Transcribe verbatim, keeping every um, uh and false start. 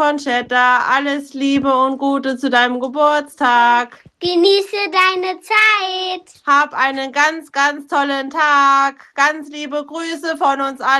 von Cheddar. Alles Liebe und Gute zu deinem Geburtstag. Genieße deine Zeit. Hab einen ganz, ganz tollen Tag. Ganz liebe Grüße von uns allen.